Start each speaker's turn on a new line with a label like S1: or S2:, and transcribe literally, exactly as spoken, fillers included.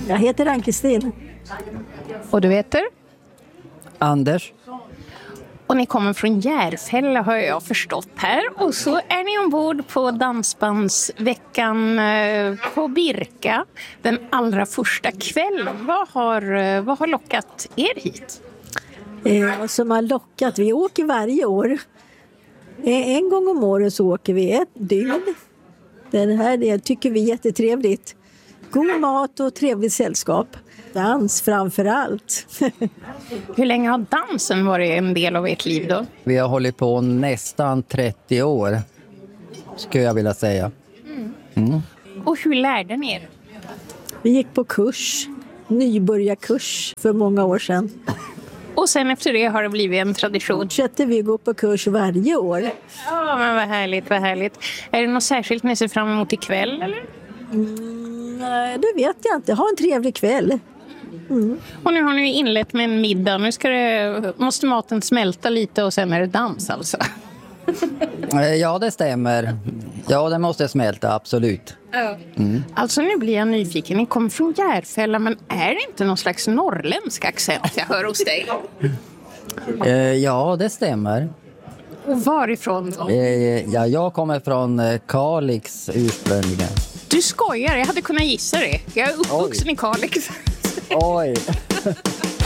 S1: Jag heter Ann-Kristin.
S2: Och du heter?
S3: Anders.
S2: Och ni kommer från Järfälla har jag förstått här. Och så är ni ombord på Dansbandsveckan på Birka. Den allra första kvällen. Vad har, vad har lockat er hit?
S1: Eh, som har lockat, vi åker varje år. Eh, en gång om året så åker vi ett dygn. Den här det tycker vi är jättetrevligt. God mat och trevligt sällskap. Dans framför allt.
S2: Hur länge har dansen varit en del av ert liv då?
S3: Vi har hållit på nästan trettio år, skulle jag vilja säga. Mm.
S2: Och hur lärde ni er?
S1: Vi gick på kurs, nybörjarkurs för många år sedan.
S2: Och sen efter det har det blivit en tradition.
S1: Fortsätter vi gå på kurs varje år.
S2: Ja, men vad härligt, vad härligt. Är det något särskilt ni ser fram emot ikväll, eller?
S1: Mm, nej, det vet jag inte. Ha en trevlig kväll. Mm.
S2: Och nu har ni inlett med en middag. Nu ska det, måste maten smälta lite och sen är det dans alltså.
S3: Ja, det stämmer. Ja, det måste smälta, absolut.
S2: Mm. Alltså nu blir jag nyfiken. Ni kommer från Järfälla, men är det inte någon slags norrländsk accent jag hör hos dig?
S3: Ja, det stämmer.
S2: Och varifrån då?
S3: Ja, jag kommer från Kalix ursprungligen.
S2: Du skojar, jag hade kunnat gissa det. Jag är uppvuxen Oj. i Kalix.
S3: Oj.